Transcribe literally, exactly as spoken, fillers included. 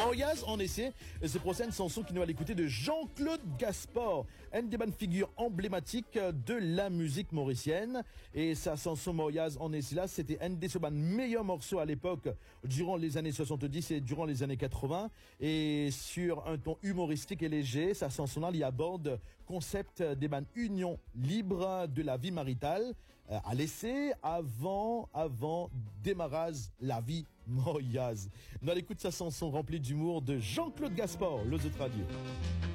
Moyaz en essai, c'est pour ça une chanson qui nous va l'écouter de Jean-Claude Gaspard, une des bonnes figures emblématiques de la musique mauricienne. Et sa chanson Moyaz en essai là, c'était un des meilleurs morceaux à l'époque, durant les années soixante-dix et durant les années quatre-vingts. Et sur un ton humoristique et léger, sa chanson là, il aborde concept des bandes union libre de la vie maritale euh, à l'essai avant, avant démarrage la vie Moyaz. Nous allons écouter sa chanson remplie d'humour de Jean-Claude Gaspard, l'Ozo Radio.